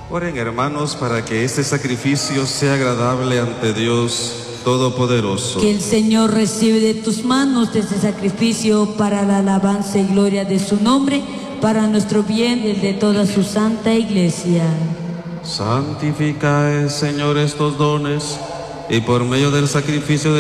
Oren, hermanos, para que este sacrificio sea agradable ante Dios Todopoderoso. Que el Señor recibe de tus manos este sacrificio para la alabanza y gloria de su nombre, para nuestro bien y el de toda su santa iglesia. Santifica, Señor, estos dones, y por medio del sacrificio de